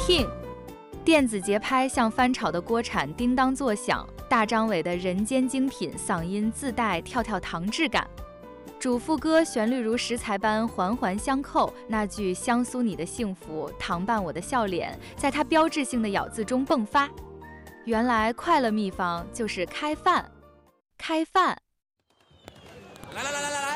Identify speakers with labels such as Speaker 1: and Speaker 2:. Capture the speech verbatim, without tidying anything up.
Speaker 1: 听。电子节拍像翻炒的锅铲叮当作响，大张伟的人间精品嗓音自带跳跳糖质感。主副歌旋律如食材般环环相扣，那句香酥你的幸福，糖拌我的笑脸，在它标志性的咬字中迸发。原来快乐秘方就是开饭，开饭。
Speaker 2: 来来来来来来。